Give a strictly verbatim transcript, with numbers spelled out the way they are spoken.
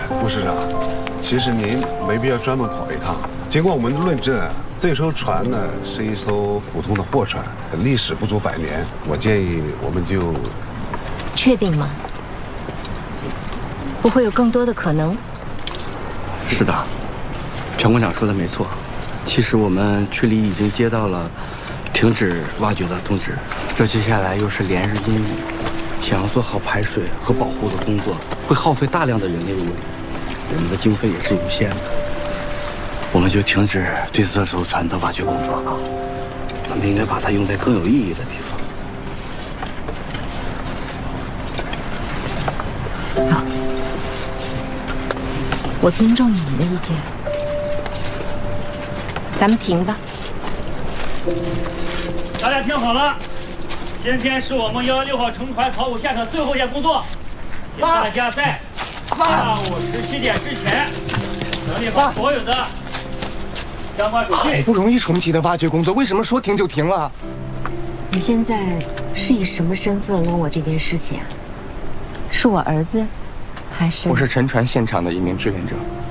顾市长，其实您没必要专门跑一趟。经过我们的论证，这艘船呢是一艘普通的货船，历史不足百年。我建议我们就…… 确定吗？不会有更多的可能？ 是的，全馆长说的没错。其实我们区里已经接到了停止挖掘的通知，这接下来又是连日阴雨，想要做好排水和保护的工作，会耗费大量的人力物力，我们的经费也是有限的。我们就停止对这艘船的挖掘工作吧，咱们应该把它用在更有意义的地方。好，我尊重你们的意见，咱们停吧。 大家听好了，今天是我们幺幺六号乘船考古现场最后一件工作，请大家在下午十七点之前，整理好所有的相关手续。 好不容易重启的挖掘工作，为什么说停就停了？ 你现在是以什么身份问我这件事情啊？是我儿子，还是？ 我是沉船现场的一名志愿者。